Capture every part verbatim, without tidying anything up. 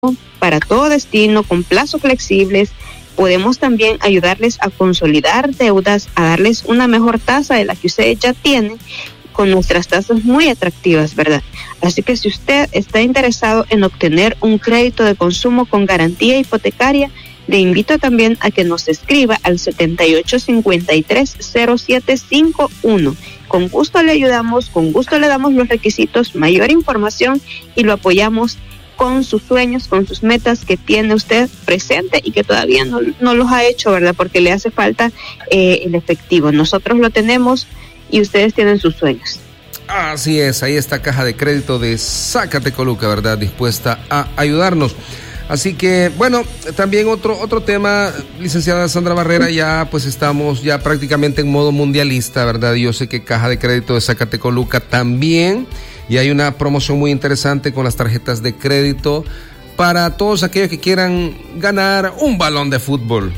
para todo destino con plazos flexibles. Podemos también ayudarles a consolidar deudas, a darles una mejor tasa de la que ustedes ya tienen, con nuestras tasas muy atractivas, ¿verdad? Así que si usted está interesado en obtener un crédito de consumo con garantía hipotecaria, le invito también a que nos escriba al setenta y ocho cincuenta y tres cero siete cincuenta y uno. Con gusto le ayudamos, con gusto le damos los requisitos, mayor información y lo apoyamos con sus sueños, con sus metas que tiene usted presente y que todavía no, no los ha hecho, ¿verdad? Porque le hace falta eh, el efectivo. Nosotros lo tenemos y ustedes tienen sus sueños. Así es, ahí está Caja de Crédito de Zacatecoluca, ¿verdad? Dispuesta a ayudarnos. Así que, bueno, también otro otro tema, licenciada Sandra Barrera, ya pues estamos ya prácticamente en modo mundialista, ¿verdad? Yo sé que Caja de Crédito de Zacatecoluca también, y hay una promoción muy interesante con las tarjetas de crédito para todos aquellos que quieran ganar un balón de fútbol.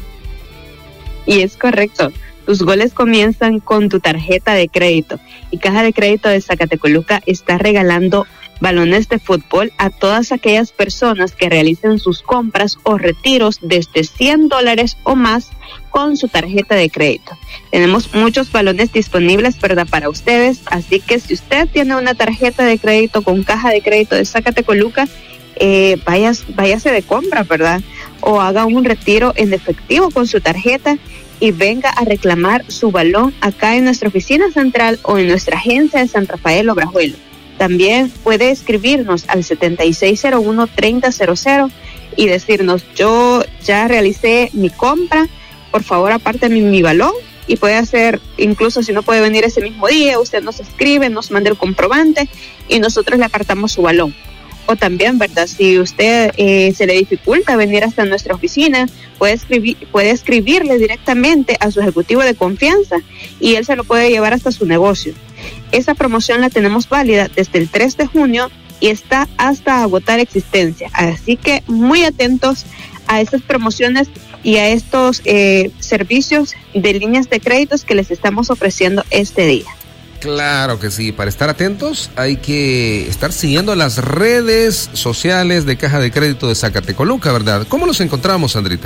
Y es correcto. Tus goles comienzan con tu tarjeta de crédito, y Caja de Crédito de Zacatecoluca está regalando balones de fútbol a todas aquellas personas que realicen sus compras o retiros desde cien dólares o más con su tarjeta de crédito. Tenemos muchos balones disponibles, ¿verdad?, para ustedes, así que si usted tiene una tarjeta de crédito con Caja de Crédito de Zacatecoluca, eh, vayas, váyase de compra, ¿verdad?, o haga un retiro en efectivo con su tarjeta y venga a reclamar su balón acá en nuestra oficina central o en nuestra agencia de San Rafael Obrajuelo. También puede escribirnos al setenta y seis cero uno, treinta cero cero y decirnos: yo ya realicé mi compra, por favor apárteme mi balón. Y puede hacer, incluso si no puede venir ese mismo día, usted nos escribe, nos manda el comprobante y nosotros le apartamos su balón. O también, ¿verdad?, si usted eh, se le dificulta venir hasta nuestra oficina, puede escribir, puede escribirle directamente a su ejecutivo de confianza y él se lo puede llevar hasta su negocio. Esa promoción la tenemos válida desde el tres de junio y está hasta agotar existencia. Así que muy atentos a estas promociones y a estos eh, servicios de líneas de créditos que les estamos ofreciendo este día. Claro que sí, para estar atentos hay que estar siguiendo las redes sociales de Caja de Crédito de Zacatecoluca, ¿verdad? ¿Cómo nos encontramos, Sandrita?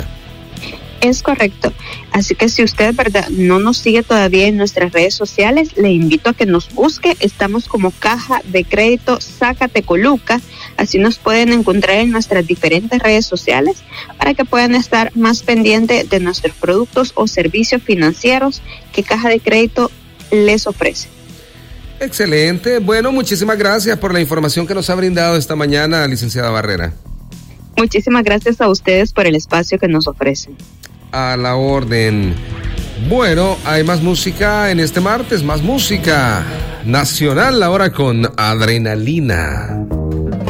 Es correcto, así que si usted, ¿verdad?, no nos sigue todavía en nuestras redes sociales, le invito a que nos busque. Estamos como Caja de Crédito Zacatecoluca, así nos pueden encontrar en nuestras diferentes redes sociales para que puedan estar más pendientes de nuestros productos o servicios financieros que Caja de Crédito les ofrece. Excelente. Bueno, muchísimas gracias por la información que nos ha brindado esta mañana, licenciada Barrera. Muchísimas gracias a ustedes por el espacio que nos ofrecen. A la orden. Bueno, hay más música en este martes, más música nacional ahora con Adrenalina.